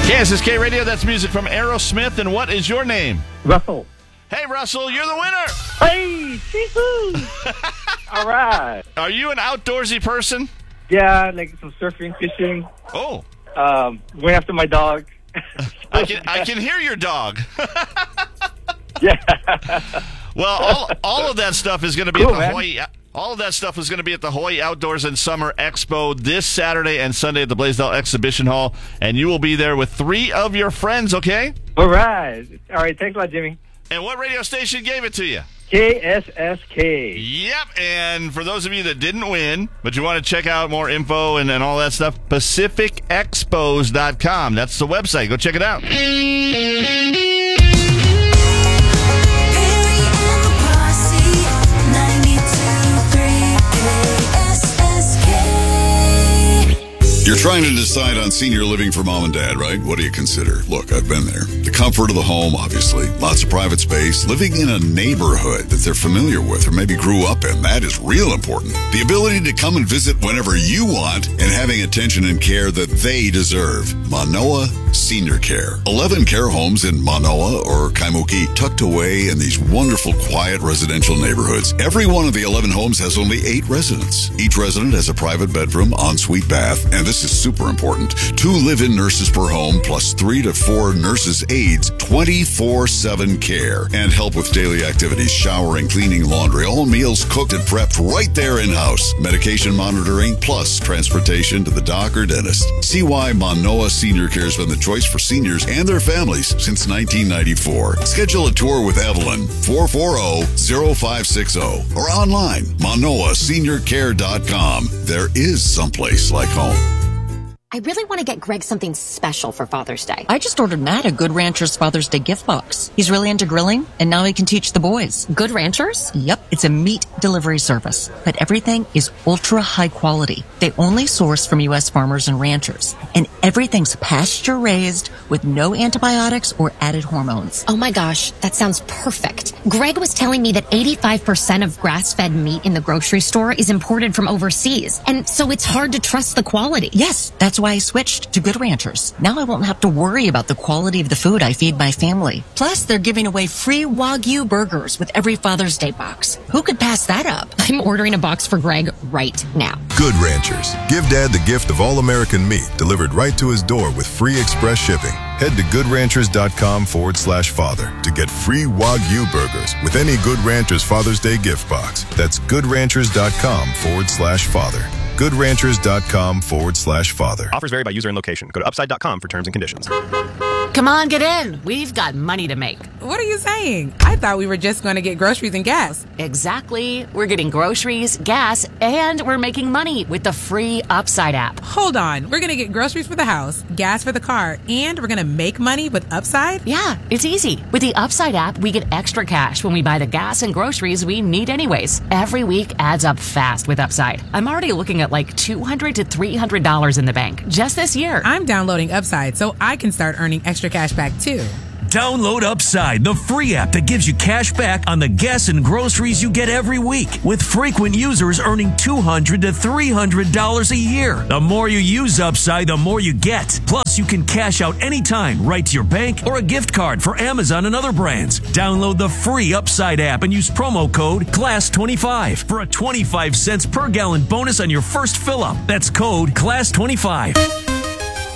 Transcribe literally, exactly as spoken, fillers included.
K S S K Radio, that's music from Aerosmith. And what is your name? Russell. Hey, Russell, you're the winner. Hey, Chifu. All right. Are you an outdoorsy person? Yeah, like some surfing, fishing. Oh. Um, went after my dog. I can I can hear your dog. Yeah. Well, all all of that stuff is going to be Cool, at the man. Hawaii. All of that stuff is going to be at the Hawaii Outdoors and Summer Expo this Saturday and Sunday at the Blaisdell Exhibition Hall, and you will be there with three of your friends. Okay. All right. All right. Thanks a lot, Jimmy. And what radio station gave it to you? K S S K. Yep, and for those of you that didn't win, but you want to check out more info and, and all that stuff, pacific expos dot com. That's the website. Go check it out. You're trying to decide on senior living for mom and dad, right? What do you consider? Look, I've been there. The comfort of the home, obviously. Lots of private space. Living in a neighborhood that they're familiar with or maybe grew up in. That is real important. The ability to come and visit whenever you want and having attention and care that they deserve. Manoa Senior Care. eleven care homes in Manoa or Kaimuki, tucked away in these wonderful, quiet residential neighborhoods. Every one of the eleven homes has only eight residents. Each resident has a private bedroom, ensuite bath, and this is super important. Two live-in nurses per home, plus three to four nurses' aides, twenty-four seven care, and help with daily activities, showering, cleaning, laundry, all meals cooked and prepped right there in-house. Medication monitoring, plus transportation to the doc or dentist. See why Manoa Senior Care has been the choice for seniors and their families since nineteen ninety-four. Schedule a tour with Evelyn, four four zero, zero five six zero, or online, manoa senior care dot com. There is someplace like home. I really want to get Greg something special for Father's Day. I just ordered Matt a Good Ranchers Father's Day gift box. He's really into grilling, and now he can teach the boys. Good Ranchers? Yep, it's a meat delivery service, but everything is ultra high quality. They only source from U S farmers and ranchers, and everything's pasture raised with no antibiotics or added hormones. Oh my gosh, that sounds perfect. Greg was telling me that eighty-five percent of grass-fed meat in the grocery store is imported from overseas, and so it's hard to trust the quality. Yes, that's why I switched to Good Ranchers. Now I won't have to worry about the quality of the food I feed my family. Plus, they're giving away free Wagyu burgers with every Father's Day box. Who could pass that up? I'm ordering a box for Greg right now. Good Ranchers. Give Dad the gift of all-American meat delivered right to his door with free express shipping. Head to goodranchers.com forward slash father to get free Wagyu burgers with any Good Ranchers Father's Day gift box. That's goodranchers.com forward slash father. goodranchers.com forward slash father. Offers vary by user and location. Go to upside dot com for terms and conditions. Come on, get in. We've got money to make. What are you saying? I thought we were just going to get groceries and gas. Exactly. We're getting groceries, gas, and we're making money with the free Upside app. Hold on. We're going to get groceries for the house, gas for the car, and we're going to make money with Upside? Yeah, it's easy. With the Upside app, we get extra cash when we buy the gas and groceries we need anyways. Every week adds up fast with Upside. I'm already looking at like two hundred to three hundred dollars in the bank just this year. I'm downloading Upside so I can start earning extra cash back too. Download Upside, the free app that gives you cash back on the gas and groceries you get every week, with frequent users earning two hundred to three hundred dollars a year. The more you use Upside, the more you get. Plus, you can cash out anytime right to your bank or a gift card for Amazon and other brands. Download the free Upside app and use promo code class twenty-five for a twenty-five cents per gallon bonus on your first fill-up. That's code class twenty-five.